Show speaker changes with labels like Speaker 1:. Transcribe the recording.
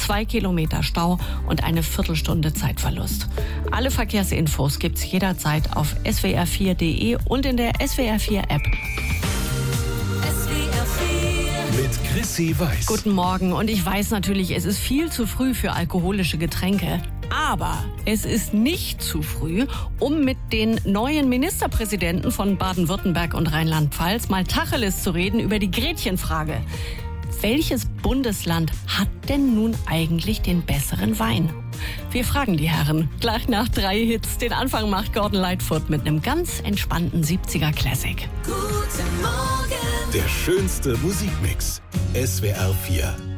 Speaker 1: 2 Kilometer Stau und eine Viertelstunde Zeitverlust. Alle Verkehrsinfos gibt's jederzeit auf swr4.de und in der SWR4-App.
Speaker 2: Mit Chrissy Weiß.
Speaker 1: Guten Morgen, und ich weiß natürlich, es ist viel zu früh für alkoholische Getränke. Aber es ist nicht zu früh, um mit den neuen Ministerpräsidenten von Baden-Württemberg und Rheinland-Pfalz mal Tacheles zu reden über die Gretchenfrage. Welches Bundesland hat denn nun eigentlich den besseren Wein? Wir fragen die Herren gleich nach 3 Hits. Den Anfang macht Gordon Lightfoot mit einem ganz entspannten 70er Classic.
Speaker 3: Guten Morgen.
Speaker 2: Der schönste Musikmix. SWR 4.